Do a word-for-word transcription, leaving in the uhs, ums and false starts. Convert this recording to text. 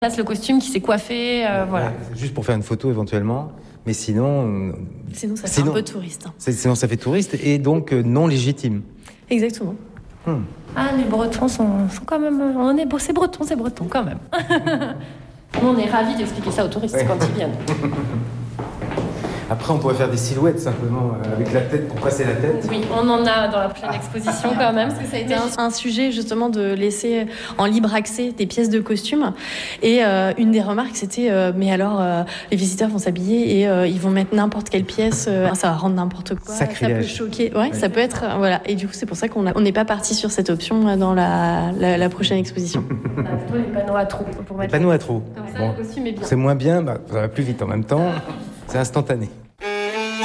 place le costume, qui s'est coiffé, euh, voilà. Ouais, juste pour faire une photo éventuellement, mais sinon... Sinon, ça fait sinon, un peu touriste. Hein. Sinon, ça fait touriste et donc euh, non légitime. Exactement. Hmm. Ah, les Bretons sont, sont quand même... On est, c'est breton, c'est breton quand même. Nous, on est ravis d'expliquer ça aux touristes ouais. quand ils viennent. Après, on pourrait faire des silhouettes simplement euh, avec la tête pour passer la tête. Oui, on en a dans la prochaine exposition quand même. Parce que ça a été un, un sujet justement de laisser en libre accès des pièces de costumes. Et euh, une des remarques, c'était euh, mais alors euh, les visiteurs vont s'habiller et euh, ils vont mettre n'importe quelle pièce, euh, ça va rendre n'importe quoi. Sacrilège. Ça peut choquer. Ouais, ouais, ça peut être euh, voilà. Et du coup, c'est pour ça qu'on a, on n'est pas parti sur cette option dans la, la, la prochaine exposition. On a plutôt les panneaux à trous pour mettre. Les panneaux à trous. Comme ça, bon, le costume est bien. C'est moins bien, bah, ça va plus vite en même temps. C'est instantané.